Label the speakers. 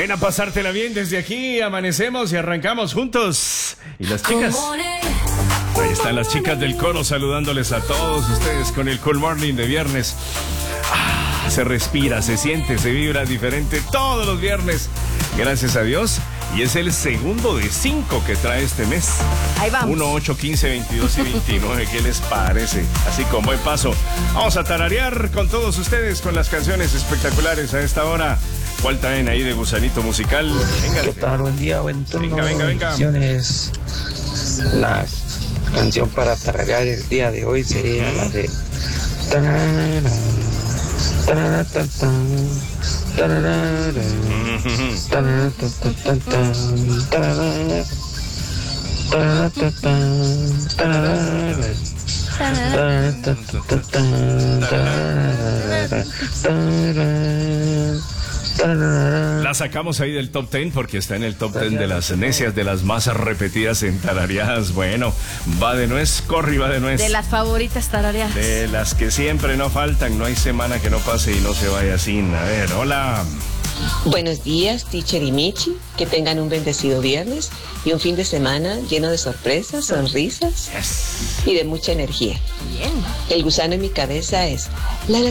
Speaker 1: Ven a pasártela bien desde aquí, amanecemos y arrancamos juntos. Y las chicas, ahí están las chicas del coro saludándoles a todos ustedes con el Cool Morning de viernes. Se respira, se siente, se vibra diferente todos los viernes, gracias a Dios. Y es el segundo de 5 que trae este mes.
Speaker 2: Ahí vamos.
Speaker 1: 1, 8, 15, 22 y 29. ¿Qué les parece? Así con buen paso. Vamos a tararear con todos ustedes con las canciones espectaculares a esta hora. ¿Cuál traen ahí de gusanito musical? Venga.
Speaker 3: ¿Qué tal? Buen día, buen turno.
Speaker 1: Venga.
Speaker 3: La canción para tararear el día de hoy sería la de...
Speaker 1: La sacamos ahí del top 10 porque está en el top 10 de las necias, de las más repetidas en tarareadas. Bueno, va de nuez, corre y va de nuez.
Speaker 2: De las favoritas tarareadas.
Speaker 1: De las que siempre no faltan, no hay semana que no pase y no se vaya sin. A ver, hola.
Speaker 4: Buenos días, teacher y Michi. Que tengan un bendecido viernes y un fin de semana lleno de sorpresas, sonrisas y de mucha energía.
Speaker 2: Bien.
Speaker 4: El gusano en mi cabeza es...